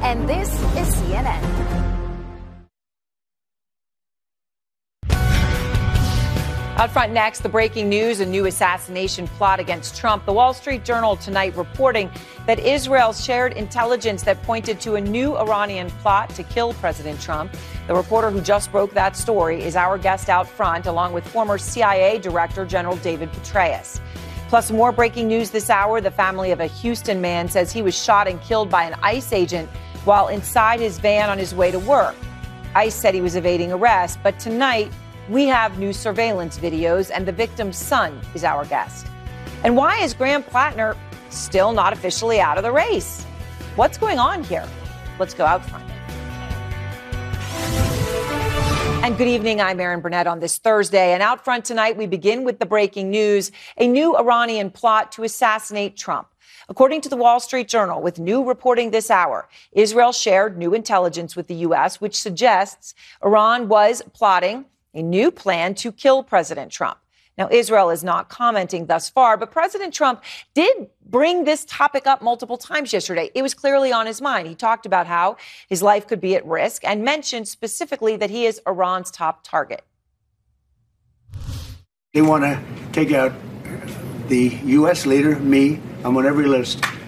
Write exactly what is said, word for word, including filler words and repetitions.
and this is C N N. Out front next, the breaking news, a new assassination plot against Trump. The Wall Street Journal tonight reporting that Israel shared intelligence that pointed to a new Iranian plot to kill President Trump. The reporter who just broke that story is our guest out front, along with former C I A Director General David Petraeus. Plus, more breaking news this hour. The family of a Houston man says he was shot and killed by an ICE agent while inside his van on his way to work. ICE said he was evading arrest, but tonight, we have new surveillance videos, and the victim's son is our guest. And why is Graham Plattner still not officially out of the race? What's going on here? Let's go out front. And good evening. I'm Erin Burnett on this Thursday. And out front tonight, we begin with the breaking news, a new Iranian plot to assassinate Trump. According to the Wall Street Journal, with new reporting this hour, Israel shared new intelligence with the U S, which suggests Iran was plotting a new plan to kill President Trump. Now, Israel is not commenting thus far, but President Trump did bring this topic up multiple times yesterday. It was clearly on his mind. He talked about how his life could be at risk and mentioned specifically that he is Iran's top target. They want to take out the U S leader, me. I'm on every list.